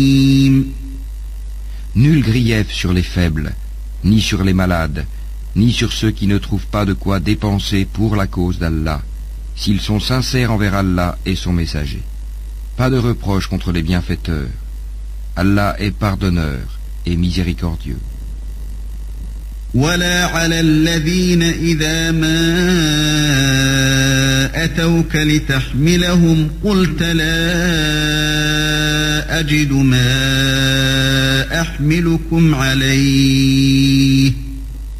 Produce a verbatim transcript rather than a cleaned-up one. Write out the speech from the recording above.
Nul grief sur les faibles, ni sur les malades, ni sur ceux qui ne trouvent pas de quoi dépenser pour la cause d'Allah, s'ils sont sincères envers Allah et son messager. Pas de reproche contre les bienfaiteurs. Allah est pardonneur et miséricordieux. ولا على الذين إذا ما أتوك لتحملهم قلت لا أجد ما أحملكم عليه